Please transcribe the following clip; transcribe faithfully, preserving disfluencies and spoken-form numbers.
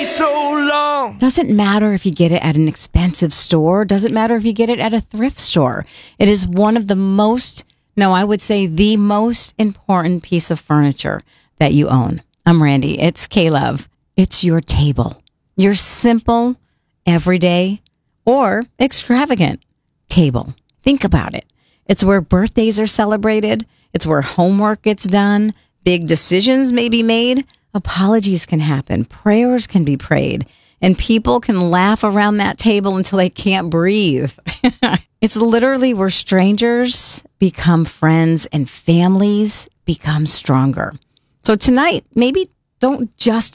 so long. Doesn't matter if you get it at an expensive store. Doesn't matter if you get it at a thrift store. It is one of the most, no, I would say the most important piece of furniture that you own. I'm Randy. It's K-Love. It's your table. Your simple, everyday, or extravagant table. Think about it. It's where birthdays are celebrated. It's where homework gets done. Big decisions may be made. Apologies can happen. Prayers can be prayed. And people can laugh around that table until they can't breathe. It's literally where strangers become friends and families become stronger. So tonight, maybe don't just